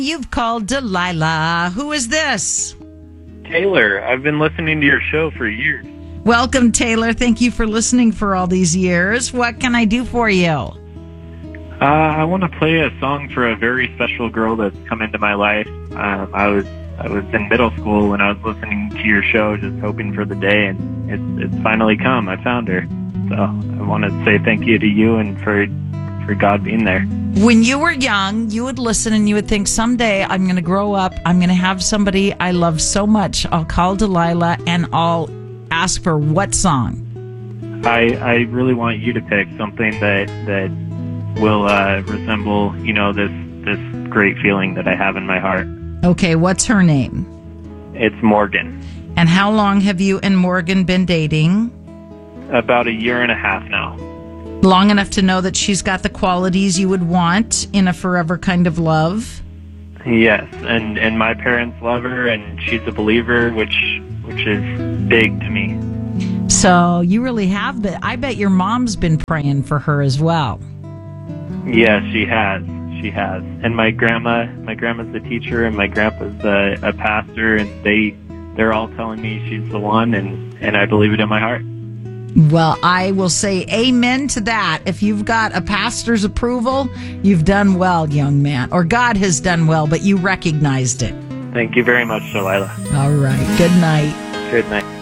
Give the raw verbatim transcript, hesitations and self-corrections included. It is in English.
You've called Delilah. Who is this? Taylor. I've been listening to your show for years. Welcome, Taylor. Thank you for listening for all these years. What can I do for you? Uh, I want to play a song for a very special girl that's come into my life. Um, I was I was in middle school when I was listening to your show, just hoping for the day, and it's it's finally come. I found her. So I want to say thank you to you and for for God being there. When you were young, you would listen and you would think, someday I'm going to grow up. I'm going to have somebody I love so much. I'll call Delilah and I'll ask for what song? I I really want you to pick something that that will uh, resemble, you know, this this great feeling that I have in my heart. Okay, what's her name? It's Morgan. And how long have you and Morgan been dating? About a year and a half now. Long enough to know that she's got the qualities you would want in a forever kind of love? Yes, and, and my parents love her, and she's a believer, which which is big to me. So you really have been. I bet your mom's been praying for her as well. Yes, she has. She has. And my grandma, my grandma's a teacher, and my grandpa's a, a pastor, and they they're all telling me she's the one, and, and I believe it in my heart. Well, I will say amen to that. If you've got a pastor's approval, you've done well, young man. Or God has done well, but you recognized it. Thank you very much, Delilah. All right. Good night. Good night.